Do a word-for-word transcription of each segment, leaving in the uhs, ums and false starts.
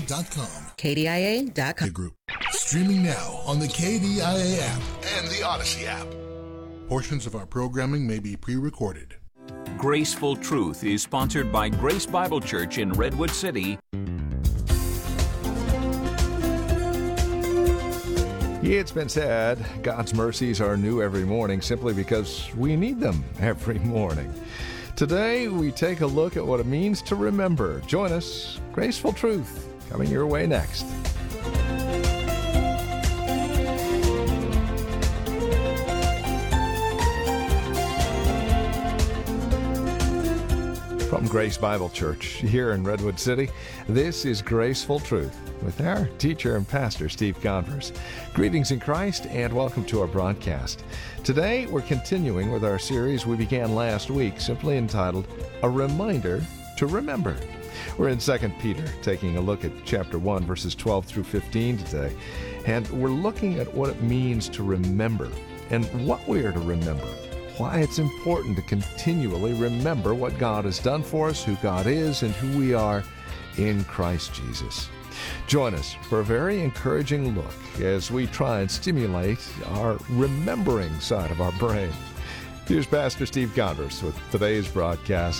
dot com. K D I A dot com. Group. Streaming now on the K D I A app and the Odyssey app. Portions of our programming may be pre-recorded. Graceful Truth is sponsored by Grace Bible Church in Redwood City. It's been said, God's mercies are new every morning simply because we need them every morning. Today, we take a look at what it means to remember. Join us. Graceful Truth, coming your way next. From Grace Bible Church here in Redwood City, this is Graceful Truth with our teacher and pastor, Steve Converse. Greetings in Christ and welcome to our broadcast. Today, we're continuing with our series we began last week, simply entitled, A Reminder to Remember. We're in Second Peter, taking a look at chapter one, verses twelve through fifteen today, and we're looking at what it means to remember and what we are to remember. Why it's important to continually remember what God has done for us, who God is, and who we are in Christ Jesus. Join us for a very encouraging look as we try and stimulate our remembering side of our brain. Here's Pastor Steve Converse with today's broadcast.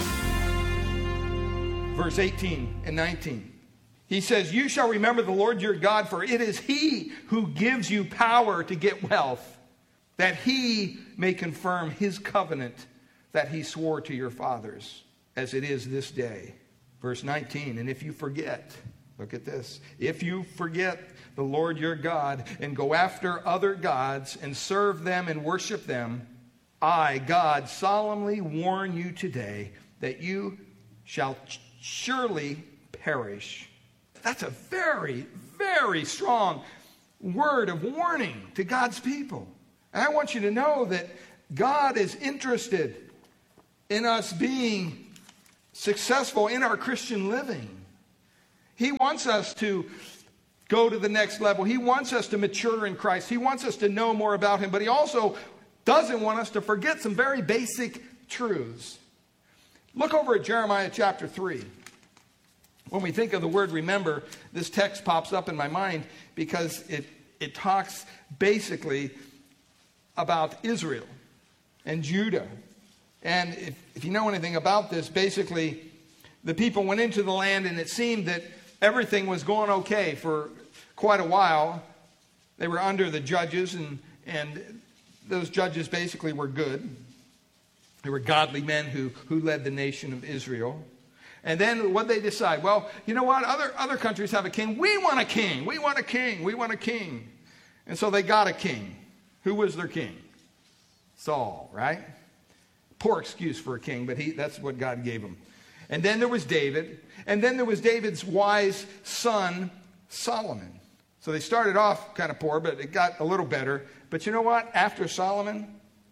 Verse eighteen and nineteen. He says, "You shall remember the Lord your God, for it is He who gives you power to get wealth, that He may confirm His covenant that He swore to your fathers, as it is this day." Verse nineteen, "And if you forget," look at this, "if you forget the Lord your God and go after other gods and serve them and worship them, I, God, solemnly warn you today that you shall surely perish." That's a very, very strong word of warning to God's people. And I want you to know that God is interested in us being successful in our Christian living. He wants us to go to the next level. He wants us to mature in Christ. He wants us to know more about Him. But He also doesn't want us to forget some very basic truths. Look over at Jeremiah chapter three. When we think of the word remember, this text pops up in my mind because it, it talks basically about Israel and Judah. And if, if you know anything about this, basically the people went into the land and it seemed that everything was going okay for quite a while. They were under the judges, and, and those judges basically were good. They were godly men who, who led the nation of Israel. And then what they decide? Well, you know what? Other, other countries have a king. We want a king. We want a king. We want a king. And so they got a king. Who was their king? Saul, right? Poor excuse for a king, but he, that's what God gave him. And then there was David. And then there was David's wise son, Solomon. So they started off kind of poor, but it got a little better. But you know what? After Solomon,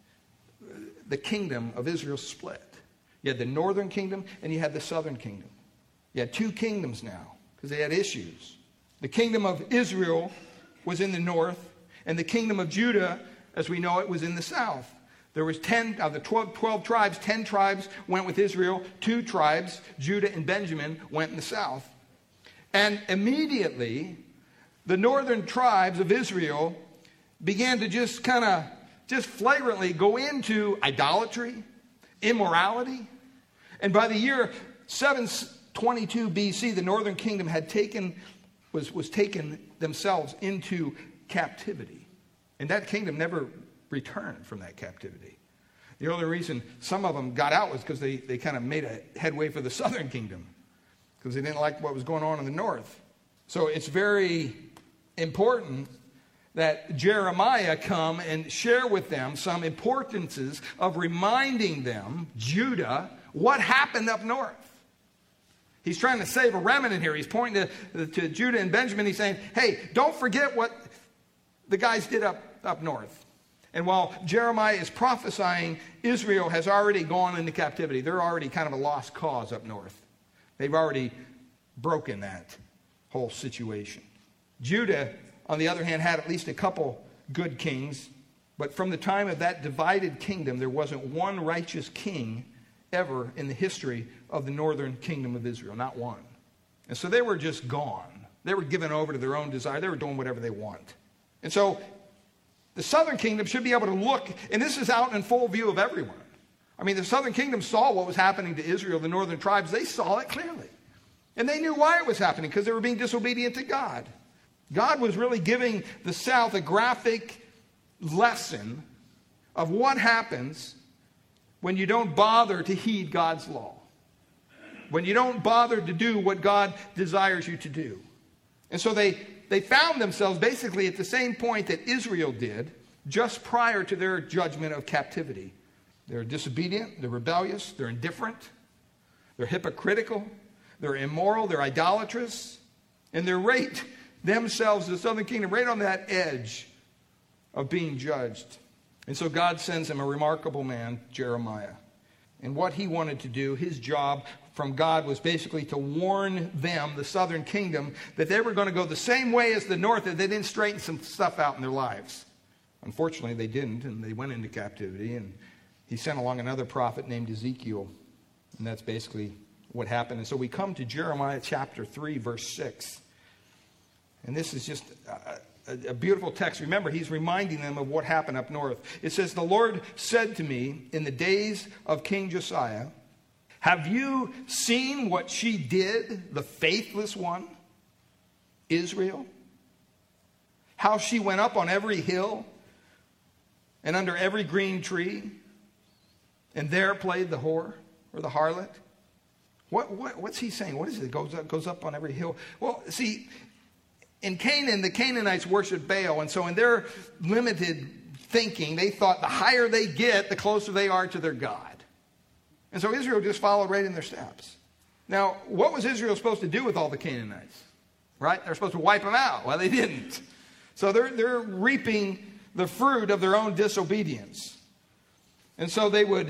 the kingdom of Israel split. You had the northern kingdom and you had the southern kingdom. You had two kingdoms now because they had issues. The kingdom of Israel was in the north, and the kingdom of Judah, as we know it, was in the south. There was ten of the twelve, twelve tribes, ten tribes went with Israel, two tribes, Judah and Benjamin, went in the south. And immediately, the northern tribes of Israel began to just kind of, just flagrantly go into idolatry, immorality. And by the year seven twenty-two B C, the northern kingdom had taken, was, was taken themselves into captivity. And that kingdom never returned from that captivity. The only reason some of them got out was because they, they kind of made a headway for the southern kingdom, because they didn't like what was going on in the north. So it's very important that Jeremiah come and share with them some importances of reminding them, Judah, what happened up north. He's trying to save a remnant here. He's pointing to, to Judah and Benjamin. He's saying, hey, don't forget what the guys did up, up north. And while Jeremiah is prophesying, Israel has already gone into captivity. They're already kind of a lost cause up north. They've already broken that whole situation. Judah, on the other hand, had at least a couple good kings. But from the time of that divided kingdom, there wasn't one righteous king ever in the history of the northern kingdom of Israel. Not one. And so they were just gone. They were given over to their own desire. They were doing whatever they want. And so the southern kingdom should be able to look, and this is out in full view of everyone. I mean, the southern kingdom saw what was happening to Israel, the northern tribes. They saw it clearly. And they knew why it was happening, because they were being disobedient to God. God was really giving the South a graphic lesson of what happens when you don't bother to heed God's law. When you don't bother to do what God desires you to do. And so they, they found themselves basically at the same point that Israel did just prior to their judgment of captivity. They're disobedient, they're rebellious, they're indifferent, they're hypocritical, they're immoral, they're idolatrous, and they're right themselves, the southern kingdom, right on that edge of being judged. And so God sends him a remarkable man, Jeremiah. And what he wanted to do, his job from God, was basically to warn them, the southern kingdom, that they were going to go the same way as the north, that they didn't straighten some stuff out in their lives. Unfortunately, they didn't, and they went into captivity. And he sent along another prophet named Ezekiel. And that's basically what happened. And so we come to Jeremiah chapter three, verse six. And this is just a, a, a beautiful text. Remember, he's reminding them of what happened up north. It says, "The Lord said to me in the days of King Josiah, have you seen what she did, the faithless one, Israel? How she went up on every hill and under every green tree, and there played the whore or the harlot?" What, what, what's he saying? What is it? It goes up, goes up on every hill. Well, see, in Canaan, the Canaanites worshiped Baal, and so in their limited thinking, they thought the higher they get, the closer they are to their God. And so Israel just followed right in their steps. Now, what was Israel supposed to do with all the Canaanites? Right? They're supposed to wipe them out. Well, they didn't. So they're, they're reaping the fruit of their own disobedience. And so they would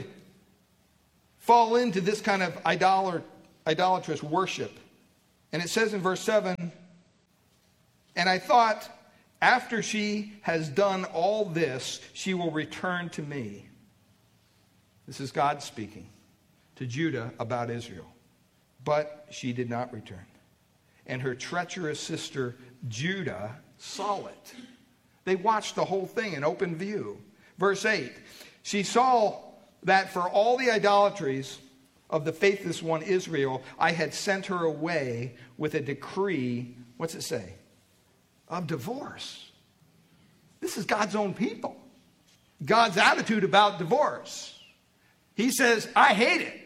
fall into this kind of idolat- idolatrous worship. And it says in verse seven, "And I thought, after she has done all this, she will return to me." This is God speaking to Judah about Israel. "But she did not return. And her treacherous sister Judah saw it." They watched the whole thing in open view. Verse eight, "She saw that for all the idolatries of the faithless one Israel, I had sent her away with a decree," what's it say? "Of divorce." This is God's own people. God's attitude about divorce. He says, I hate it.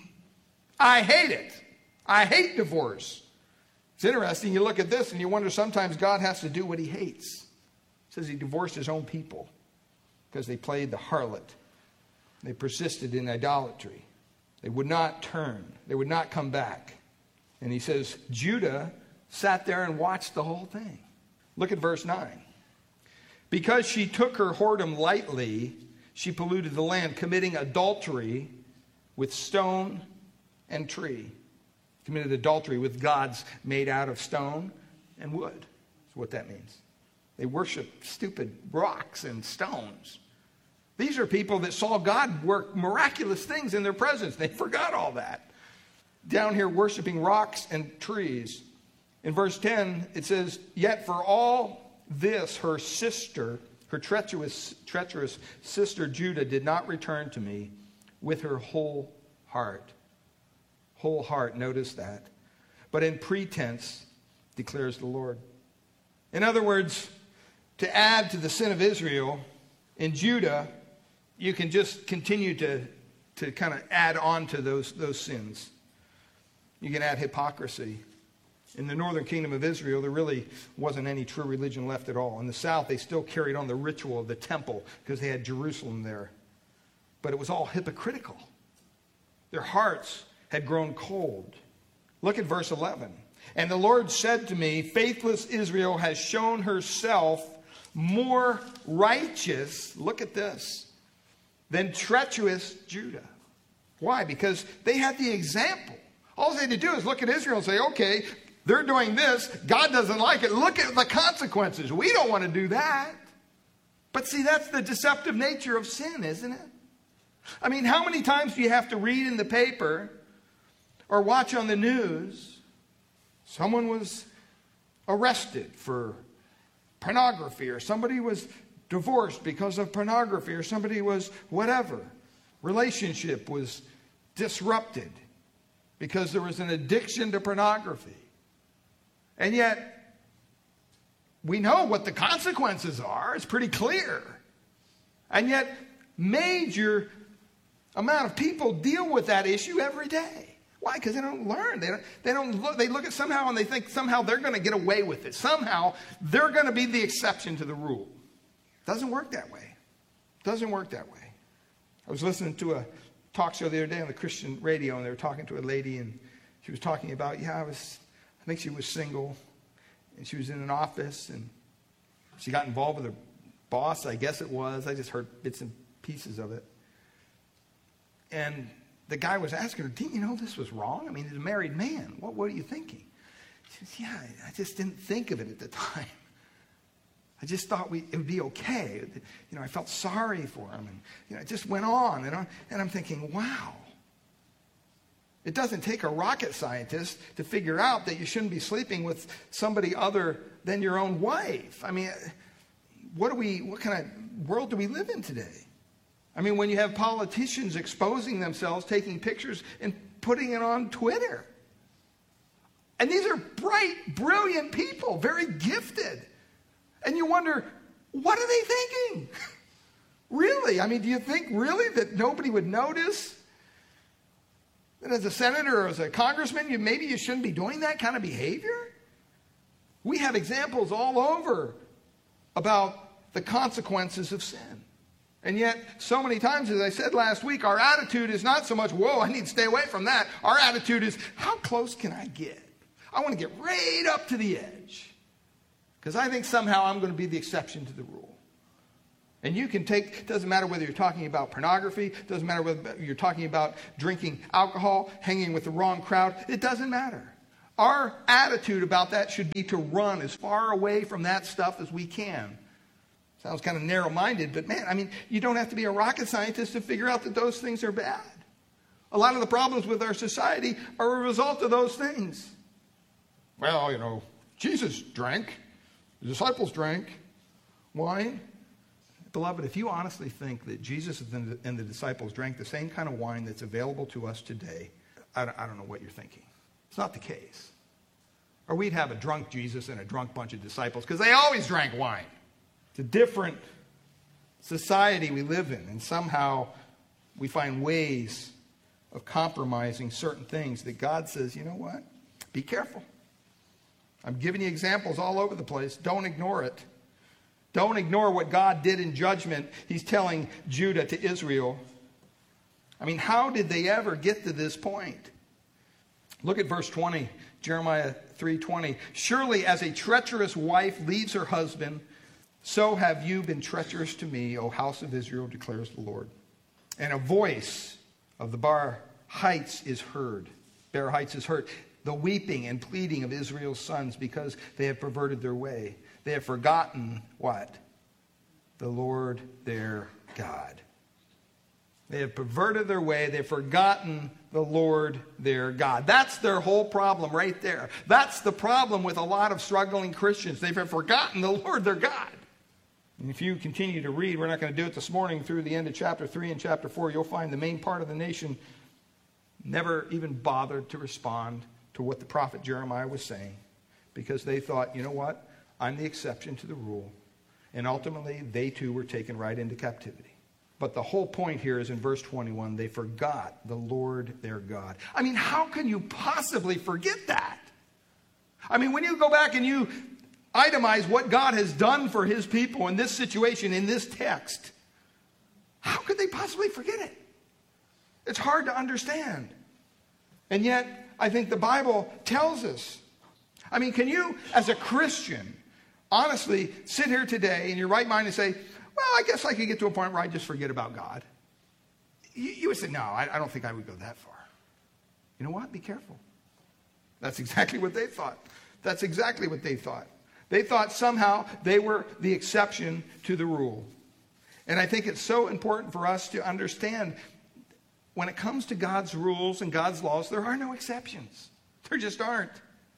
I hate it. I hate divorce. It's interesting. You look at this and you wonder sometimes God has to do what he hates. It says he divorced his own people because they played the harlot. They persisted in idolatry. They would not turn. They would not come back. And he says, Judah sat there and watched the whole thing. Look at verse nine. "Because she took her whoredom lightly, she polluted the land, committing adultery with stone and tree." Committed adultery with gods made out of stone and wood. That's what that means. They worship stupid rocks and stones. These are people that saw God work miraculous things in their presence. They forgot all that. Down here worshiping rocks and trees. In verse ten, it says, "Yet for all this, her sister, her treacherous, treacherous sister Judah did not return to me with her whole heart." Whole heart, notice that. "But in pretense, declares the Lord." In other words, to add to the sin of Israel, in Judah, you can just continue to, to kind of add on to those, those sins. You can add hypocrisy. In the northern kingdom of Israel, there really wasn't any true religion left at all. In the south, they still carried on the ritual of the temple because they had Jerusalem there. But it was all hypocritical. Their hearts had grown cold. Look at verse eleven. "And the Lord said to me, faithless Israel has shown herself more righteous," look at this, "than treacherous Judah." Why? Because they had the example. All they had to do is look at Israel and say, okay, they're doing this. God doesn't like it. Look at the consequences. We don't want to do that. But see, that's the deceptive nature of sin, isn't it? I mean, how many times do you have to read in the paper or watch on the news someone was arrested for pornography, or somebody was divorced because of pornography, or somebody was whatever. Relationship was disrupted because there was an addiction to pornography. And yet, we know what the consequences are. It's pretty clear. And yet, major amount of people deal with that issue every day. Why? Because they don't learn. They don't, they don't look. They look at somehow and they think somehow they're going to get away with it. Somehow they're going to be the exception to the rule. Doesn't work that way. Doesn't work that way. I was listening to a talk show the other day on the Christian radio, and they were talking to a lady, and she was talking about, yeah, I was, I think she was single, and she was in an office, and she got involved with her boss, I guess it was. I just heard bits and pieces of it. And the guy was asking her, didn't you know this was wrong? I mean, he's a married man. What, what are you thinking? She says, yeah, I just didn't think of it at the time. I just thought we, it would be okay. You know, I felt sorry for him. And, you know, it just went on and on. And I'm thinking, wow. It doesn't take a rocket scientist to figure out that you shouldn't be sleeping with somebody other than your own wife. I mean, what do we, what kind of world do we live in today? I mean, when you have politicians exposing themselves, taking pictures and putting it on Twitter. And these are bright, brilliant people, very gifted. And you wonder, what are they thinking? Really? I mean, do you think really that nobody would notice? That as a senator or as a congressman, you, maybe you shouldn't be doing that kind of behavior? We have examples all over about the consequences of sin. And yet, so many times, as I said last week, our attitude is not so much, whoa, I need to stay away from that. Our attitude is, how close can I get? I want to get right up to the edge. Because I think somehow I'm going to be the exception to the rule. And you can take, it doesn't matter whether you're talking about pornography, it doesn't matter whether you're talking about drinking alcohol, hanging with the wrong crowd, it doesn't matter. Our attitude about that should be to run as far away from that stuff as we can. Sounds kind of narrow-minded, but man, I mean, you don't have to be a rocket scientist to figure out that those things are bad. A lot of the problems with our society are a result of those things. Well, you know, Jesus drank. The disciples drank wine. Beloved, if you honestly think that Jesus and the, and the disciples drank the same kind of wine that's available to us today, I don't, I don't know what you're thinking. It's not the case. Or we'd have a drunk Jesus and a drunk bunch of disciples, because they always drank wine. It's a different society we live in, and somehow we find ways of compromising certain things that God says, you know what? Be careful. I'm giving you examples all over the place. Don't ignore it. Don't ignore what God did in judgment. He's telling Judah to Israel. I mean, how did they ever get to this point? Look at verse twenty, Jeremiah three twenty. Surely as a treacherous wife leaves her husband, so have you been treacherous to me, O house of Israel, declares the Lord. And a voice of the Bar Heights is heard. Bar Heights is heard. The weeping and pleading of Israel's sons, because they have perverted their way. They have forgotten what? The Lord their God. They have perverted their way. They've forgotten the Lord their God. That's their whole problem right there. That's the problem with a lot of struggling Christians. They've forgotten the Lord their God. And if you continue to read, we're not going to do it this morning, through the end of chapter three and chapter four, you'll find the main part of the nation never even bothered to respond to what the prophet Jeremiah was saying, because they thought, you know what? I'm the exception to the rule. And ultimately, they too were taken right into captivity. But the whole point here is in verse twenty-one, they forgot the Lord their God. I mean, how can you possibly forget that? I mean, when you go back and you itemize what God has done for his people in this situation, in this text, how could they possibly forget it? It's hard to understand. And yet, I think the Bible tells us. I mean, can you, as a Christian, honestly sit here today in your right mind and say, well, I guess I could get to a point where I just forget about God? You, you would say, no, I, I don't think I would go that far. You know what? Be careful. That's exactly what they thought. That's exactly what they thought. They thought somehow they were the exception to the rule. And I think it's so important for us to understand, when it comes to God's rules and God's laws, there are no exceptions. There just aren't.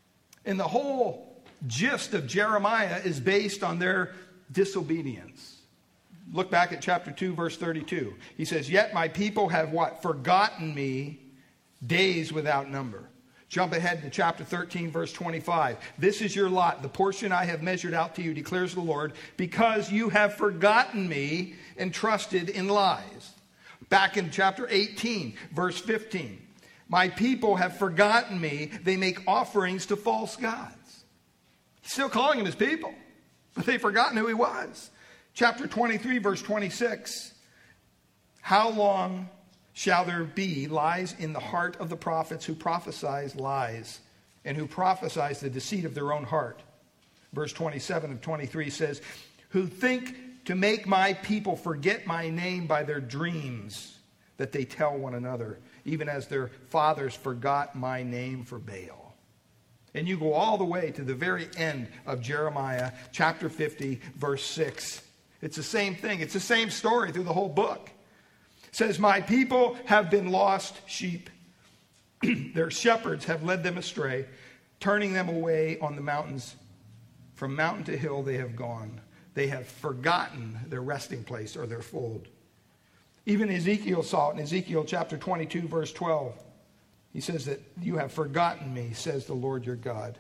And the whole gist of Jeremiah is based on their disobedience. Look back at chapter two, verse thirty-two. He says, yet my people have what? Forgotten me days without number. Jump ahead to chapter thirteen, verse twenty-five. This is your lot, the portion I have measured out to you, declares the Lord, because you have forgotten me and trusted in lies. Back in chapter eighteen, verse fifteen. My people have forgotten me. They make offerings to false gods. He's still calling them his people, but they've forgotten who he was. Chapter twenty-three, verse twenty-six. How long shall there be lies in the heart of the prophets who prophesize lies and who prophesize the deceit of their own heart? Verse twenty-seven of twenty-three says, who think to make my people forget my name by their dreams that they tell one another, even as their fathers forgot my name for Baal. And you go all the way to the very end of Jeremiah chapter fifty, verse six. It's the same thing. It's the same story through the whole book. It says, my people have been lost sheep. Their shepherds have led them astray, turning them away on the mountains. From mountain to hill they have gone. They have forgotten their resting place or their fold. Even Ezekiel saw it in Ezekiel chapter twenty-two, verse twelve. He says that you have forgotten me, says the Lord your God.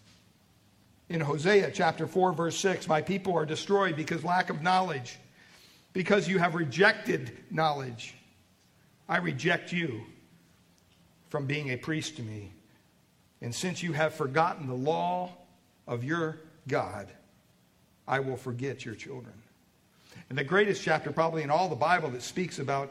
In Hosea chapter four, verse six, my people are destroyed because lack of knowledge, because you have rejected knowledge. I reject you from being a priest to me. And since you have forgotten the law of your God, I will forget your children. And the greatest chapter probably in all the Bible that speaks about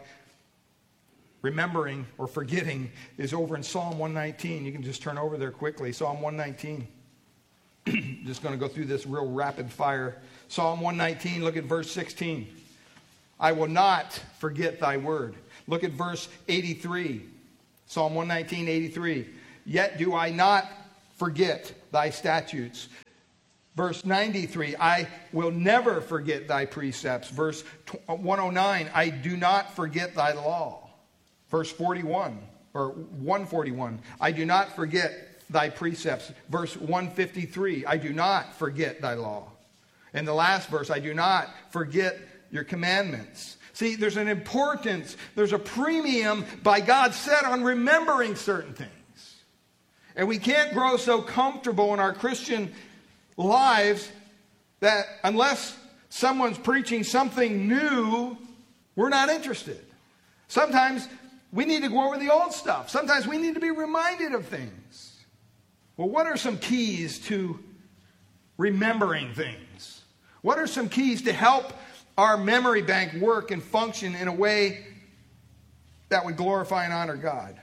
remembering or forgetting is over in Psalm one nineteen. You can just turn over there quickly. Psalm one nineteen. Just going to go through this real rapid fire. Psalm one nineteen, look at verse sixteen. I will not forget thy word. Look at verse eighty-three. Psalm one nineteen, eighty-three. Yet do I not forget thy statutes. Verse ninety-three, I will never forget thy precepts. Verse one oh nine, I do not forget thy law. Verse forty-one, or one forty-one, I do not forget thy precepts. Verse one fifty-three, I do not forget thy law. And the last verse, I do not forget your commandments. See, there's an importance, there's a premium by God set on remembering certain things. And we can't grow so comfortable in our Christian lives that unless someone's preaching something new, we're not interested. Sometimes we need to go over the old stuff. Sometimes we need to be reminded of things. Well, what are some keys to remembering things? What are some keys to help our memory bank work and function in a way that would glorify and honor God?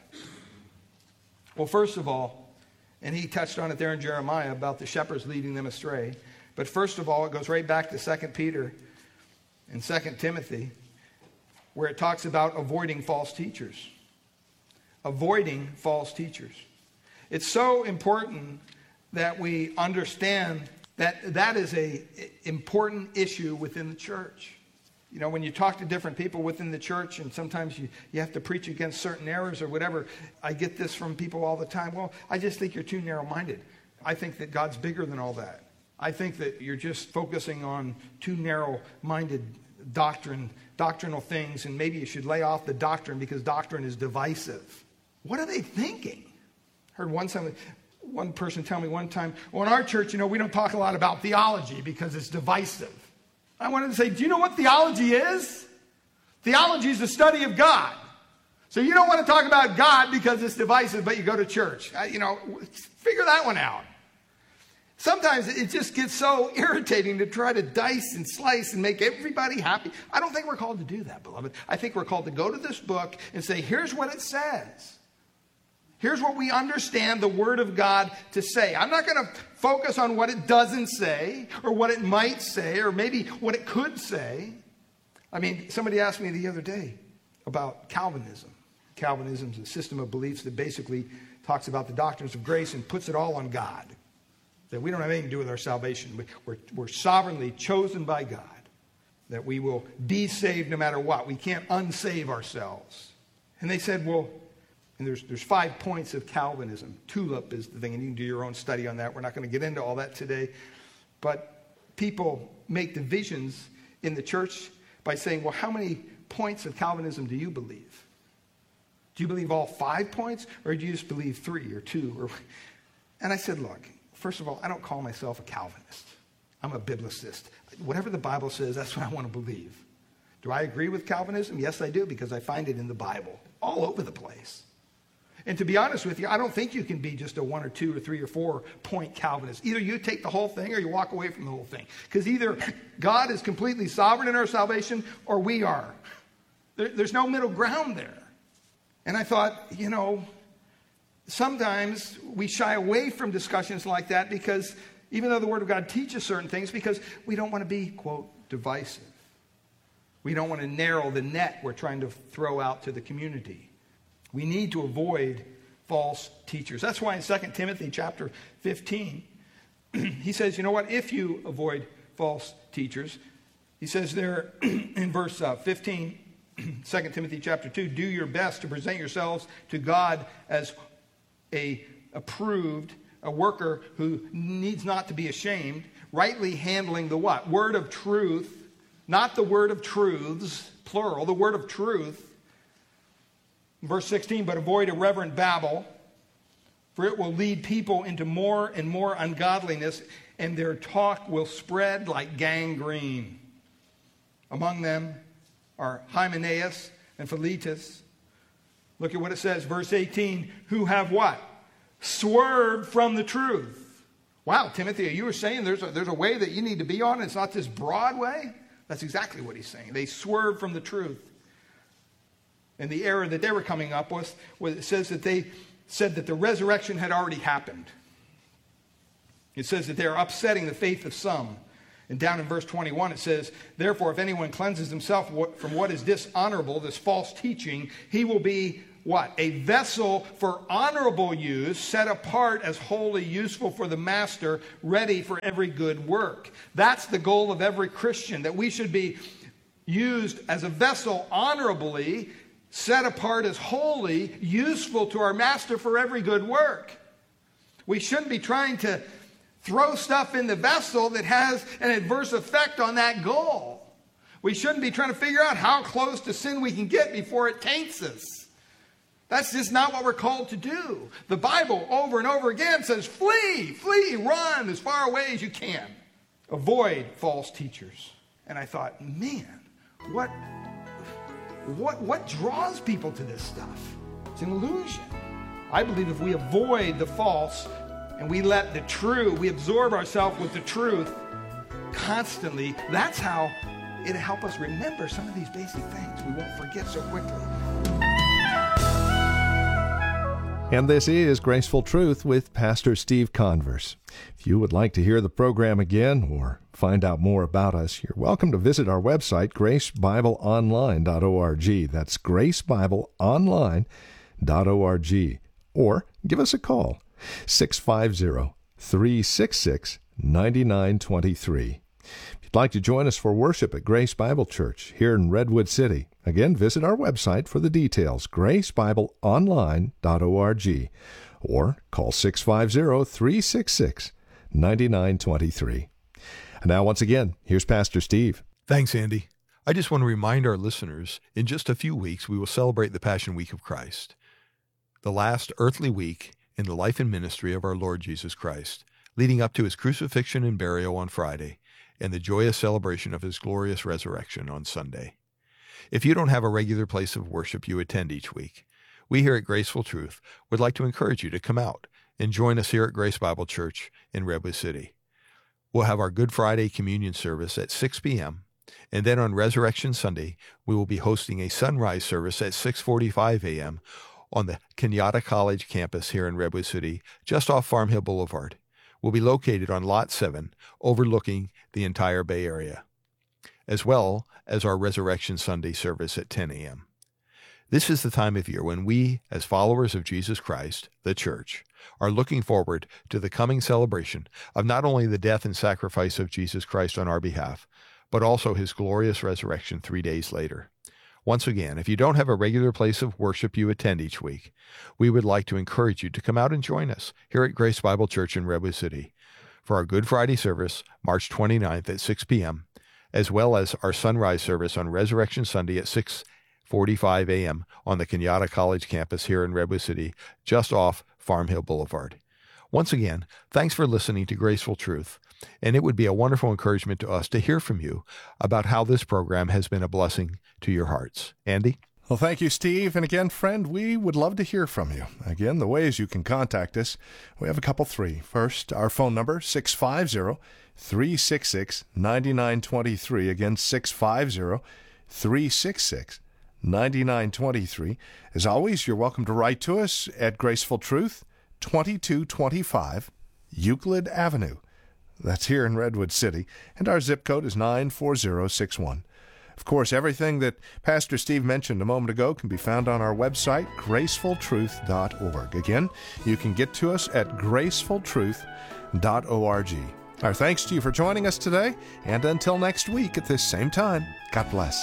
Well, first of all, and he touched on it there in Jeremiah about the shepherds leading them astray. But first of all, it goes right back to Second Peter and Second Timothy, where it talks about avoiding false teachers. Avoiding false teachers. It's so important that we understand that that is an important issue within the church. You know, when you talk to different people within the church, and sometimes you, you have to preach against certain errors or whatever, I get this from people all the time. Well, I just think you're too narrow-minded. I think that God's bigger than all that. I think that you're just focusing on too narrow-minded doctrine, doctrinal things, and maybe you should lay off the doctrine because doctrine is divisive. What are they thinking? I heard one time, one person tell me one time, well, in our church, you know, we don't talk a lot about theology because it's divisive. I wanted to say, do you know what theology is? Theology is the study of God. So you don't want to talk about God because it's divisive, but you go to church. Uh, you know, figure that one out. Sometimes it just gets so irritating to try to dice and slice and make everybody happy. I don't think we're called to do that, beloved. I think we're called to go to this book and say, here's what it says. Here's what we understand the Word of God to say. I'm not going to focus on what it doesn't say or what it might say or maybe what it could say. I mean, somebody asked me the other day about Calvinism. Calvinism is a system of beliefs that basically talks about the doctrines of grace and puts it all on God. That we don't have anything to do with our salvation. We're, we're sovereignly chosen by God. That we will be saved no matter what. We can't unsave ourselves. And they said, well, And there's, there's five points of Calvinism. TULIP is the thing, and you can do your own study on that. We're not going to get into all that today. But people make divisions in the church by saying, well, how many points of Calvinism do you believe? Do you believe all five points, or do you just believe three or two? Or... And I said, look, first of all, I don't call myself a Calvinist. I'm a biblicist. Whatever the Bible says, that's what I want to believe. Do I agree with Calvinism? Yes, I do, because I find it in the Bible, all over the place. And to be honest with you, I don't think you can be just a one or two or three or four point Calvinist. Either you take the whole thing or you walk away from the whole thing. Because either God is completely sovereign in our salvation or we are. There, there's no middle ground there. And I thought, you know, sometimes we shy away from discussions like that because even though the Word of God teaches certain things, because we don't want to be, quote, divisive. We don't want to narrow the net we're trying to throw out to the community. We need to avoid false teachers. That's why in Second Timothy chapter fifteen, he says, you know what, if you avoid false teachers, he says there in verse uh, fifteen, Second Timothy chapter two, do your best to present yourselves to God as a approved, a worker who needs not to be ashamed, rightly handling the what? Word of truth, not the word of truths, plural, the word of truth. Verse sixteen, but avoid irreverent babble, for it will lead people into more and more ungodliness, and their talk will spread like gangrene. Among them are Hymenaeus and Philetus. Look at what it says, verse eighteen, who have what? Swerved from the truth. Wow, Timothy, you were saying there's a, there's a way that you need to be on, and it's not this broad way? That's exactly what he's saying. They swerved from the truth. And the error that they were coming up with, was it says that they said that the resurrection had already happened. It says that they are upsetting the faith of some. And down in verse twenty-one it says, therefore if anyone cleanses himself from what is dishonorable, this false teaching, he will be what? A vessel for honorable use, set apart as holy, useful for the master, ready for every good work. That's the goal of every Christian, that we should be used as a vessel honorably, set apart as holy, useful to our master for every good work. We shouldn't be trying to throw stuff in the vessel that has an adverse effect on that goal. We shouldn't be trying to figure out how close to sin we can get before it taints us. That's just not what we're called to do. The Bible over and over again says, flee, flee, run as far away as you can. Avoid false teachers. And I thought, man, what... What, what draws people to this stuff? It's an illusion. I believe if we avoid the false and we let the true, we absorb ourselves with the truth constantly, that's how it'll help us remember some of these basic things. We won't forget so quickly. And this is Graceful Truth with Pastor Steve Converse. If you would like to hear the program again or find out more about us, you're welcome to visit our website, grace bible online dot org. That's grace bible online dot org. Or give us a call, six five zero, three six six, nine nine two three. If you'd like to join us for worship at Grace Bible Church here in Redwood City, again, visit our website for the details, grace bible online dot org, or call six five zero, three six six, nine nine two three. And now, once again, here's Pastor Steve. Thanks, Andy. I just want to remind our listeners, in just a few weeks, we will celebrate the Passion Week of Christ, the last earthly week in the life and ministry of our Lord Jesus Christ, leading up to his crucifixion and burial on Friday, and the joyous celebration of his glorious resurrection on Sunday. If you don't have a regular place of worship you attend each week, we here at Graceful Truth would like to encourage you to come out and join us here at Grace Bible Church in Redwood City. We'll have our Good Friday communion service at six p.m., and then on Resurrection Sunday, we will be hosting a sunrise service at six forty-five a.m. on the Kenyatta College campus here in Redwood City, just off Farm Hill Boulevard. We'll be located on Lot seven, overlooking the entire Bay Area, as well as our Resurrection Sunday service at ten a.m. This is the time of year when we, as followers of Jesus Christ, the church, are looking forward to the coming celebration of not only the death and sacrifice of Jesus Christ on our behalf, but also his glorious resurrection three days later. Once again, if you don't have a regular place of worship you attend each week, we would like to encourage you to come out and join us here at Grace Bible Church in Redwood City for our Good Friday service, March twenty-ninth at six p.m., as well as our sunrise service on Resurrection Sunday at six forty-five a.m. on the Kenyatta College campus here in Redwood City, just off Farm Hill Boulevard. Once again, thanks for listening to Graceful Truth, and it would be a wonderful encouragement to us to hear from you about how this program has been a blessing to your hearts. Andy? Well, thank you, Steve. And again, friend, we would love to hear from you. Again, the ways you can contact us, we have a couple, three. First, our phone number, six five zero, three six six, nine nine two three. Again, six five zero, three six six, nine nine two three. As always, you're welcome to write to us at Graceful Truth, twenty-two twenty-five Euclid Avenue. That's here in Redwood City, and our zip code is nine four zero six one. Of course, everything that Pastor Steve mentioned a moment ago can be found on our website, graceful truth dot org. Again, you can get to us at graceful truth dot org. Our thanks to you for joining us today, and until next week at this same time, God bless.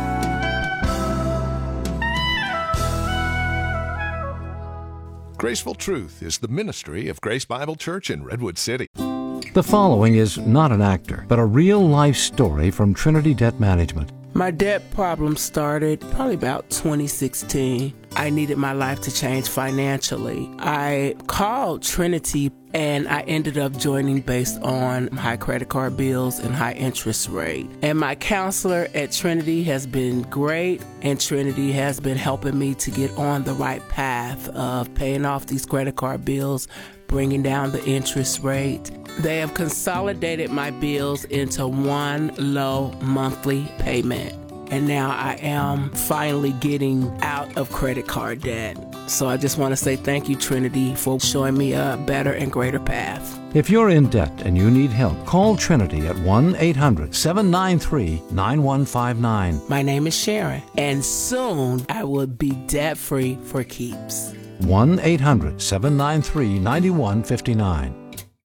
Graceful Truth is the ministry of Grace Bible Church in Redwood City. The following is not an actor, but a real-life story from Trinity Debt Management. My debt problem started probably about twenty sixteen. I needed my life to change financially. I called Trinity and I ended up joining based on high credit card bills and high interest rate. And my counselor at Trinity has been great, and Trinity has been helping me to get on the right path of paying off these credit card bills, bringing down the interest rate. They have consolidated my bills into one low monthly payment. And now I am finally getting out of credit card debt. So I just want to say thank you, Trinity, for showing me a better and greater path. If you're in debt and you need help, call Trinity at one eight hundred seven nine three nine one five nine. My name is Sharon, and soon I will be debt-free for keeps. one eight hundred seven nine three nine one five nine.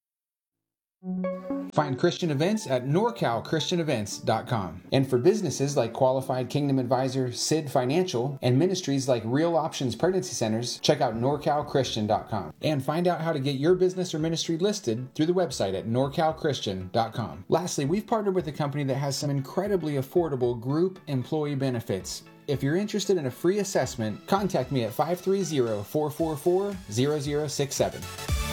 Find Christian events at nor cal christian events dot com. And for businesses like Qualified Kingdom Advisor, S I D Financial, and ministries like Real Options Pregnancy Centers, check out nor cal christian dot com. And find out how to get your business or ministry listed through the website at nor cal christian dot com. Lastly, we've partnered with a company that has some incredibly affordable group employee benefits. If you're interested in a free assessment, contact me at five three zero, four four four, zero zero six seven.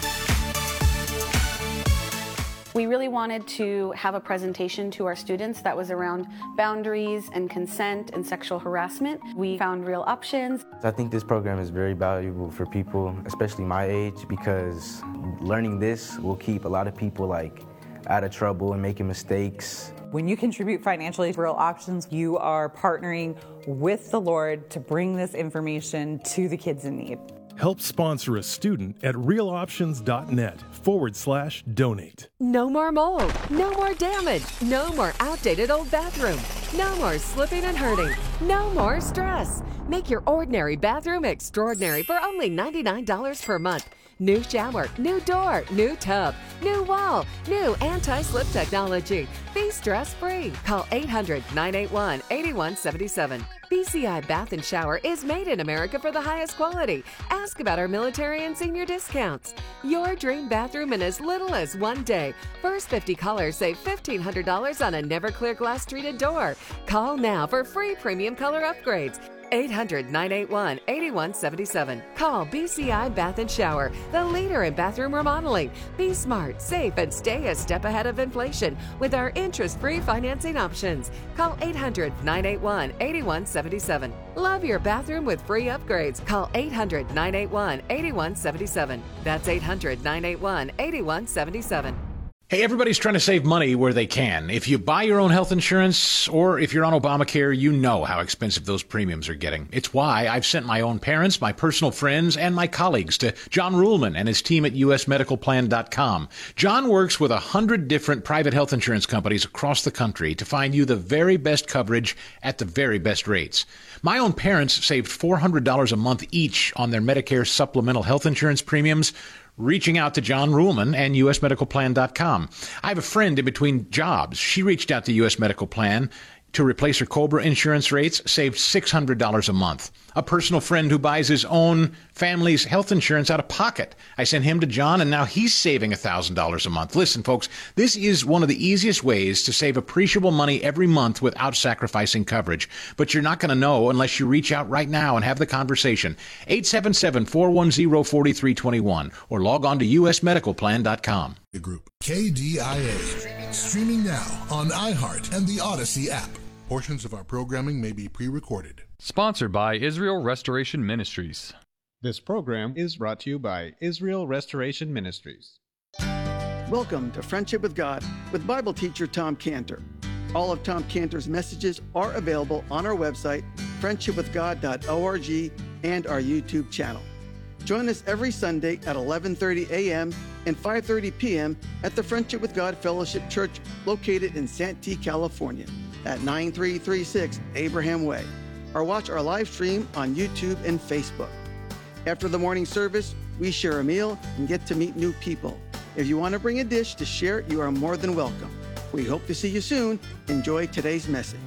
We really wanted to have a presentation to our students that was around boundaries and consent and sexual harassment. We found Real Options. I think this program is very valuable for people, especially my age, because learning this will keep a lot of people like out of trouble and making mistakes. When you contribute financially to Real Options, you are partnering with the Lord to bring this information to the kids in need. Help sponsor a student at realoptions.net forward slash donate. No more mold, no more damage, no more outdated old bathroom, no more slipping and hurting, no more stress. Make your ordinary bathroom extraordinary for only ninety-nine dollars per month. New shower, new door, new tub, new wall, new anti-slip technology. Be stress-free. Call eight hundred nine eight one eight one seven seven. B C I Bath and Shower is made in America for the highest quality. Ask about our military and senior discounts. Your dream bathroom in as little as one day. First fifty callers save fifteen hundred dollars on a never clear glass treated door. Call now for free premium color upgrades. eight hundred nine eight one eight one seven seven. Call B C I Bath and Shower, the leader in bathroom remodeling. Be smart, safe, and stay a step ahead of inflation with our interest-free financing options. Call eight hundred nine eight one eight one seven seven. Love your bathroom with free upgrades. Call eight hundred nine eight one eight one seven seven. That's eight hundred nine eight one eight one seven seven. Hey, everybody's trying to save money where they can. If you buy your own health insurance or if you're on Obamacare, you know how expensive those premiums are getting. It's why I've sent my own parents, my personal friends, and my colleagues to John Ruhlman and his team at U S medical plan dot com. John works with a hundred different private health insurance companies across the country to find you the very best coverage at the very best rates. My own parents saved four hundred dollars a month each on their Medicare supplemental health insurance premiums, reaching out to John Ruhlman and U S medical plan dot com. I have a friend in between jobs. She reached out to U S Medical Plan to replace her Cobra insurance rates saved six hundred dollars a month. A personal friend who buys his own family's health insurance out of pocket. I sent him to John, and now he's saving one thousand dollars a month. Listen, folks, this is one of the easiest ways to save appreciable money every month without sacrificing coverage. But you're not going to know unless you reach out right now and have the conversation. eight seven seven, four one zero, four three two one or log on to u s medical plan dot com. Group K D I A, streaming now on iHeart and the Odyssey app. Portions of our programming may be pre-recorded. Sponsored by Israel Restoration Ministries. This program is brought to you by Israel Restoration Ministries. Welcome to Friendship with God with Bible teacher Tom Cantor. All of Tom Cantor's messages are available on our website, friendship with god dot org, and our YouTube channel. Join us every Sunday at eleven thirty a.m. and five thirty p.m. at the Friendship with God Fellowship Church located in Santee, California at nine three three six Abraham Way, or watch our live stream on YouTube and Facebook. After the morning service, we share a meal and get to meet new people. If you want to bring a dish to share, you are more than welcome. We hope to see you soon. Enjoy today's message.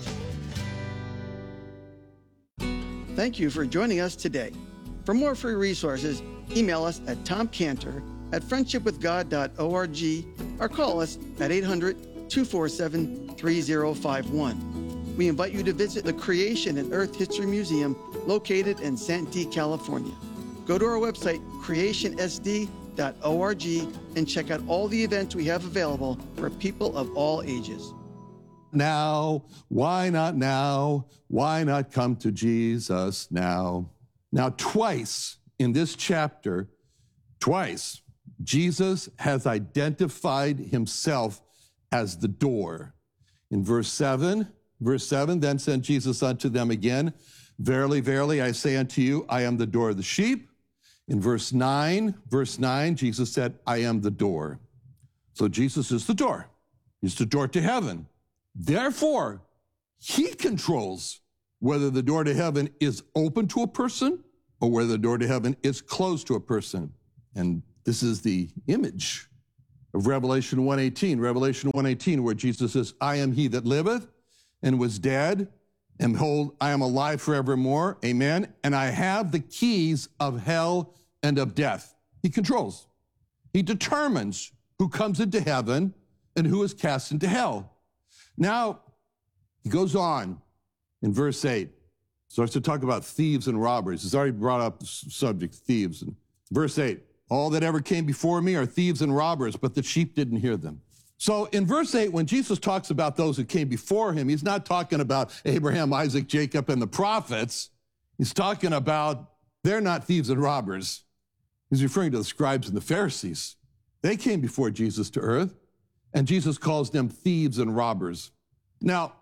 Thank you for joining us today. For more free resources, email us at tomcantor at friendship with god dot org or call us at eight hundred, two four seven, three zero five one. We invite you to visit the Creation and Earth History Museum located in Santee, California. Go to our website, creation s d dot org, and check out all the events we have available for people of all ages. Now, why not now? Why not come to Jesus now? Now, twice in this chapter, twice, Jesus has identified himself as the door. In verse seven, verse seven, then said Jesus unto them again, verily, verily, I say unto you, I am the door of the sheep. In verse nine, verse nine, Jesus said, I am the door. So Jesus is the door. He's the door to heaven. Therefore, he controls whether the door to heaven is open to a person or whether the door to heaven is closed to a person. And this is the image of Revelation one eighteen, Revelation one eighteen, where Jesus says, I am he that liveth and was dead, and behold, I am alive forevermore, amen, and I have the keys of hell and of death. He controls. He determines who comes into heaven and who is cast into hell. Now, he goes on in verse eight, starts to talk about thieves and robbers. He's already brought up the subject, thieves. And verse eight, all that ever came before me are thieves and robbers, but the sheep didn't hear them. So in verse eight, when Jesus talks about those who came before him, he's not talking about Abraham, Isaac, Jacob, and the prophets. He's talking about they're not thieves and robbers. He's referring to the scribes and the Pharisees. They came before Jesus to earth, and Jesus calls them thieves and robbers. Now,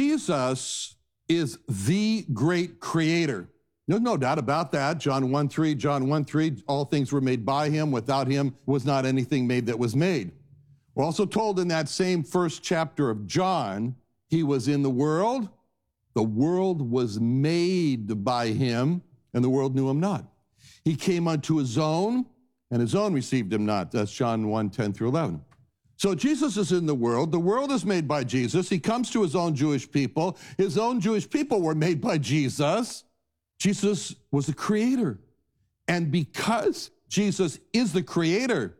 Jesus is the great creator. There's no doubt about that. John one three, John one three, all things were made by him. Without him was not anything made that was made. We're also told in that same first chapter of John, he was in the world, the world was made by him, and the world knew him not. He came unto his own, and his own received him not. That's John one, ten through eleven. So Jesus is in the world. The world is made by Jesus. He comes to his own Jewish people. His own Jewish people were made by Jesus. Jesus was the creator. And because Jesus is the creator,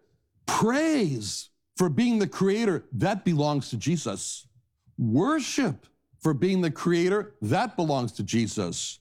praise for being the creator, that belongs to Jesus. Worship for being the creator, that belongs to Jesus.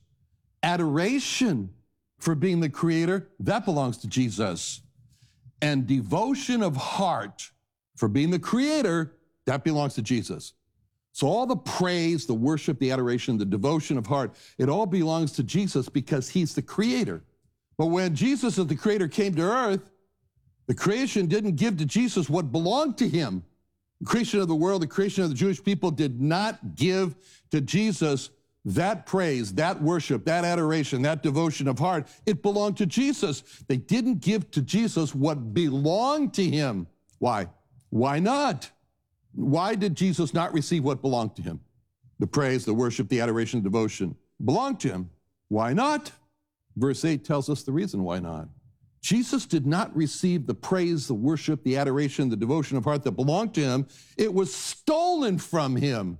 Adoration for being the creator, that belongs to Jesus. And devotion of heart for being the creator, that belongs to Jesus. So all the praise, the worship, the adoration, the devotion of heart, it all belongs to Jesus because he's the creator. But when Jesus as the creator came to earth, the creation didn't give to Jesus what belonged to him. The creation of the world, the creation of the Jewish people did not give to Jesus that praise, that worship, that adoration, that devotion of heart. It belonged to Jesus. They didn't give to Jesus what belonged to him. Why? Why not? Why did Jesus not receive what belonged to him? The praise, the worship, the adoration, the devotion belonged to him. Why not? Verse eight tells us the reason why not. Jesus did not receive the praise, the worship, the adoration, the devotion of heart that belonged to him. It was stolen from him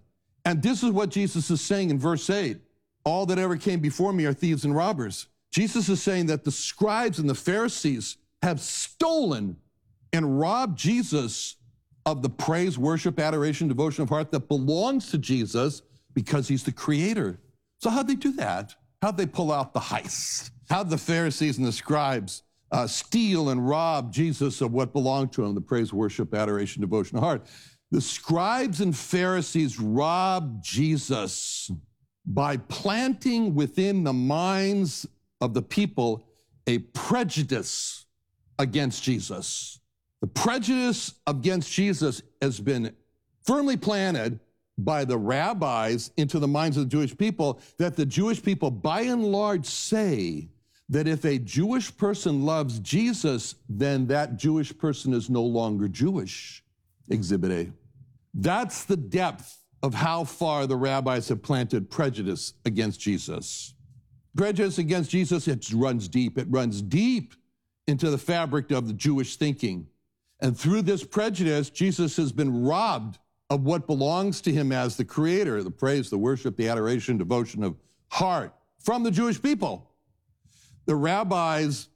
And this is what Jesus is saying in verse eight. All that ever came before me are thieves and robbers. Jesus is saying that the scribes and the Pharisees have stolen and robbed Jesus of the praise, worship, adoration, devotion of heart that belongs to Jesus because he's the creator. So how'd they do that? How'd they pull out the heist? How'd the Pharisees and the scribes uh, steal and rob Jesus of what belonged to him, the praise, worship, adoration, devotion of heart? The scribes and Pharisees robbed Jesus by planting within the minds of the people a prejudice against Jesus. The prejudice against Jesus has been firmly planted by the rabbis into the minds of the Jewish people, that the Jewish people by and large say that if a Jewish person loves Jesus, then that Jewish person is no longer Jewish. Exhibit A. That's the depth of how far the rabbis have planted prejudice against Jesus. Prejudice against Jesus, it runs deep. It runs deep into the fabric of the Jewish thinking. And through this prejudice, Jesus has been robbed of what belongs to him as the creator, the praise, the worship, the adoration, devotion of heart from the Jewish people. The rabbis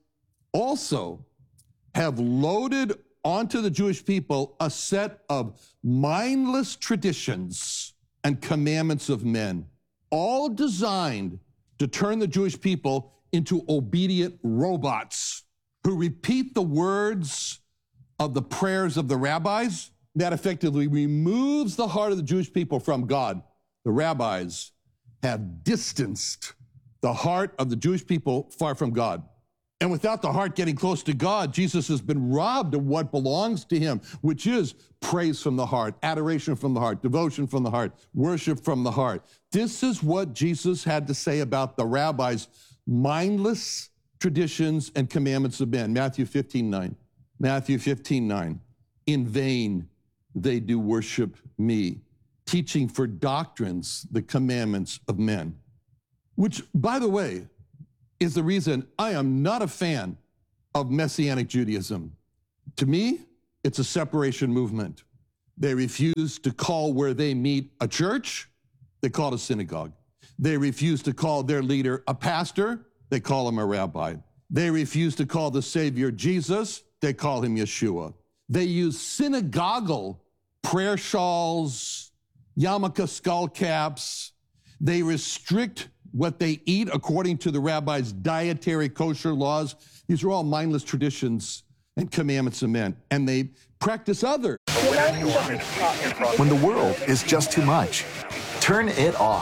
also have loaded onto the Jewish people a set of mindless traditions and commandments of men, all designed to turn the Jewish people into obedient robots who repeat the words of the prayers of the rabbis. That effectively removes the heart of the Jewish people from God. The rabbis have distanced the heart of the Jewish people far from God. And without the heart getting close to God, Jesus has been robbed of what belongs to him, which is praise from the heart, adoration from the heart, devotion from the heart, worship from the heart. This is what Jesus had to say about the rabbis' mindless traditions and commandments of men. Matthew fifteen nine. Matthew fifteen nine. In vain they do worship me, teaching for doctrines the commandments of men. Which, by the way, is the reason I am not a fan of Messianic Judaism. To me, it's a separation movement. They refuse to call where they meet a church, they call it a synagogue. They refuse to call their leader a pastor, they call him a rabbi. They refuse to call the Savior Jesus, they call him Yeshua. They use synagogal prayer shawls, yarmulke skull caps. They restrict what they eat according to the rabbi's dietary kosher laws. These are all mindless traditions and commandments of men. And they practice other. When the world is just too much, turn it off.